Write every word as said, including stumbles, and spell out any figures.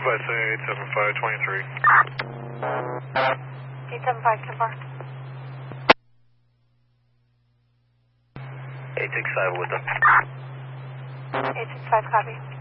by say eight seven five twenty-three. eight seven five, ten four. eight six five with them. eight six five, copy.